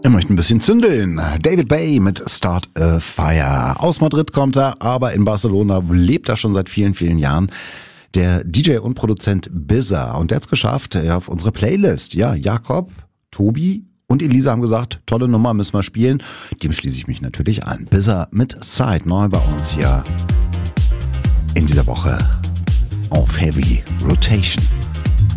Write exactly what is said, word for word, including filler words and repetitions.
Er möchte ein bisschen zündeln. David Bay mit Start a Fire. Aus Madrid kommt er, aber in Barcelona lebt er schon seit vielen, vielen Jahren. Der D J und Produzent Bizza. Und der hat es geschafft ja, auf unsere Playlist. Ja, Jakob, Tobi und Elisa haben gesagt, tolle Nummer, müssen wir spielen. Dem schließe ich mich natürlich an. Bizza mit Side, neu bei uns hier in dieser Woche auf Heavy Rotation.